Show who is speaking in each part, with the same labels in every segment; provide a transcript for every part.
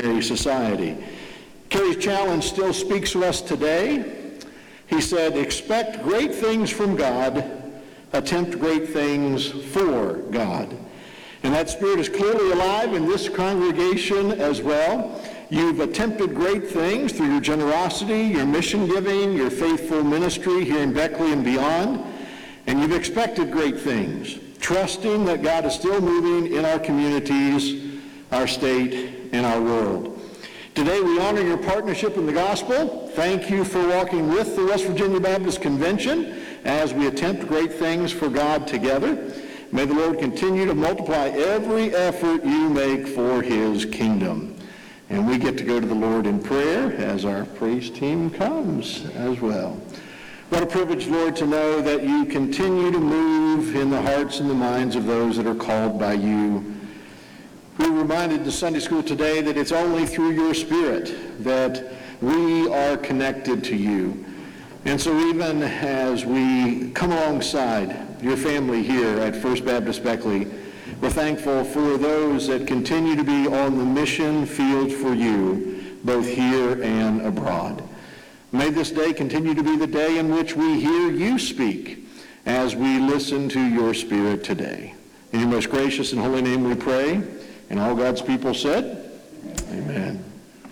Speaker 1: missionary society. Kerry's challenge still speaks to us today. He said, expect great things from God, attempt great things for God. And that spirit is clearly alive in this congregation as well. You've attempted great things through your generosity, your mission giving, your faithful ministry here in Beckley and beyond. And you've expected great things, trusting that God is still moving in our communities, our state, and our world. Today we honor your partnership in the gospel. Thank you for walking with the West Virginia Baptist Convention as we attempt great things for God together. May the Lord continue to multiply every effort you make for his kingdom. And we get to go to the Lord in prayer as our praise team comes as well. What a privilege, Lord, to know that you continue to move in the hearts and the minds of those that are called by you. We reminded the Sunday school today that it's only through your Spirit that we are connected to you. And so even as we come alongside your family here at First Baptist Beckley, we're thankful for those that continue to be on the mission field for you, both here and abroad. May this day continue to be the day in which we hear you speak as we listen to your Spirit today. In your most gracious and holy name we pray. And all God's people said, amen.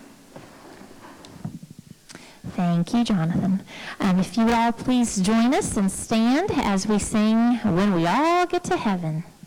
Speaker 2: Thank you, Jonathan. If you would all please join us and stand as we sing When We All Get to Heaven.